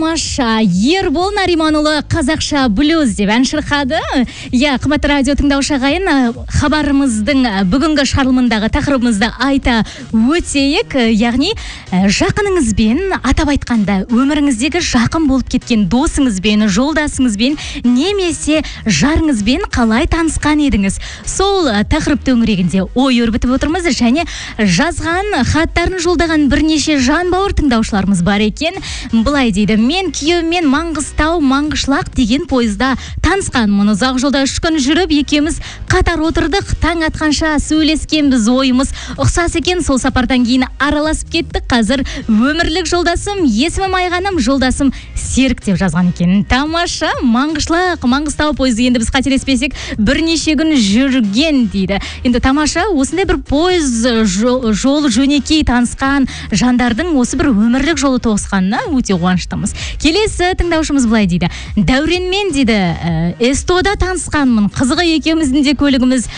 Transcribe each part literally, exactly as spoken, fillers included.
Тамаша, Ербол Нариманұлы қазақша блюз деп ән шырқады. Я, қымбатты радио тыңдаушы ағайын, хабарымыздың бүгінгі шығарылымындағы тақырыбымызды айта өтейік. Яғни, жақыныңызбен, атап айтқанда, өміріңіздегі жақын болып кеткен досыңызбен, жолдасыңызбен, немесе жарыңызбен қалай танысқан едіңіз? Сол тақырып төңірегінде ой өрбітіп отырмыз, және жазған, хаттарын жолдаған бірнеше жан бауыр тыңдаушыларымыз бар екен. Былай дейді, мен күйеуіммен Маңғыстау Маңғышлақ деген пойызда танысқанмын. Ұзақ жолда үш күн жүріп, екеуміз қатар отырдық. Таң атқанша сөйлескенбіз, ойымыз ұқсас екен. Сол сапардан кейін араласып кеттік. Қазір өмірлік жолдасым, есімім Айғаным, жолдасым Серік деп жазған екен. Тамаша, Маңғышлақ Маңғыстау пойызы, енді біз қателеспесек бірнеше күн жүрген дейді. Енді тамаша, осындай бір пойыз жол, жол жөнекей танысқан жандардың осы бір өмірлік жолы тоғысқанына өте қуаныштымыз. Келесі тыңдаушымыз былай дейді. Дәуренмен дейді, Эстода танысқанмын. Қызығы екеуміздің де көлігіміз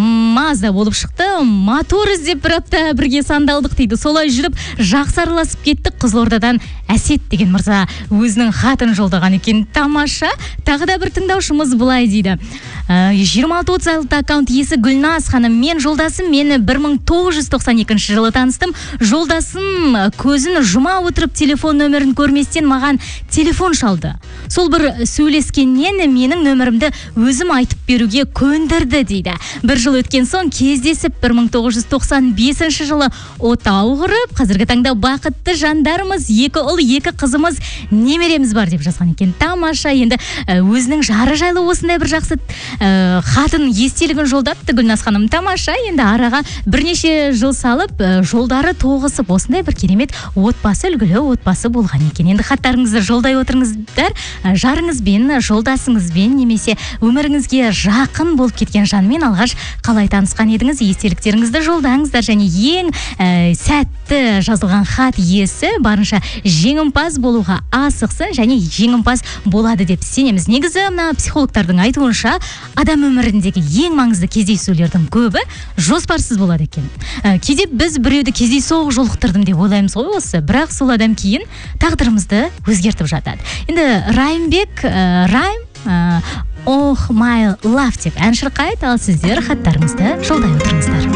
Мазда болып шықты. Мотор іздеп бір апта бірге сандалдық дейді. Солай жүріп жақсы араласып кеттік. Қызылордадан Әсет деген мырза өзінің хатын жолдаған екен. Тамаша. Тағы да бір тыңдаушымыз былай дейді. жиырма алты отыз алты аккаунт иесі Гүлназ ханым, мен жолдасым, мені бір мың тоғыз жүз тоқсан екінші жылы таныстым. Жолдасым көзін жұма отырып телефон нөмірін көрместен маған телефон шалды. Сол бір сөйлескеннен менің нөмірімді өзім айтып беруге көндірді дейді. Бір жыл өткен соң кездесіп бір мың тоғыз жүз тоқсан бесінші жылы отау құрып, қазіргі таңда бақытты жандарымыз, екі ұл, екі қызымыз, немереміз бар деп жазған екен. Тамаша. Енді өзінің жары жайлы осындай бір жақсы ә, хатын естелігін жолдапты Гүлназ ханым. Тамаша. Енді араға бірнеше жыл салып, жолдары тоғысып, осындай бір керемет отбасы, үлгілі отбасы болған екен. Енді хаттарыңызды жолдай отырыңыздар, жарыңызбен, жолдасыңызбен, немесе өміріңізге жақын болып кеткен жанмен алғаш қалай танысқан едіңіз, естеліктеріңізді жолдаңыздар, және ең ә, сәтті жазылған хат иесі барынша жеңімпаз болуға асықсын, және жеңімпаз болады деп сенеміз. Негізі мына психологтардың айтуынша, адам өміріндегі ең маңызды кездесулердің көбі жоспарсыз болады екен. Ә, кейде біз біреуді кездейсоқ жолықтырдым деп ойлаймыз ғой осы, бірақ сол адам кейін тағдырымызды өзгертіп жатады. Енді Раймбек, ә, Райм, ә, Oh My Love деп ән шырқайды, ал сіздер хаттарыңызды жолдай отырыңыздар.